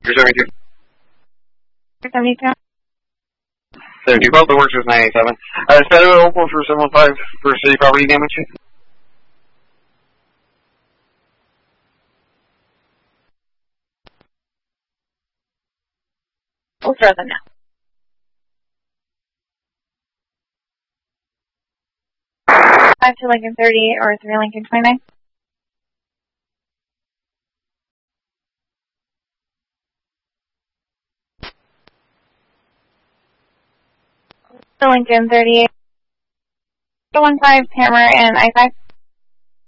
You're 72. 72. 72. Well, the works was 987. Status available for 715 for city property damage. We'll throw them now. 5 to Lincoln 38 or 3 Lincoln 29. To Lincoln 38. 15 Hammer and I-5.